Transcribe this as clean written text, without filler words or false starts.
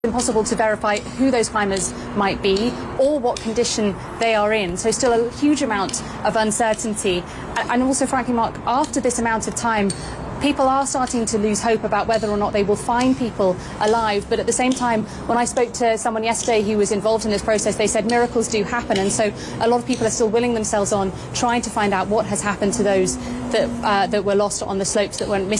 Impossible to verify who those climbers might be or what condition they are in. So still a huge amount of uncertainty. And also, frankly, Mark, after this amount of time, people are starting to lose hope about whether or not they will find people alive. But at the same time, when I spoke to someone yesterday who was involved in this process, they said miracles do happen. And so a lot of people are still willing themselves on trying to find out what has happened to those that were lost on the slopes, that went missing.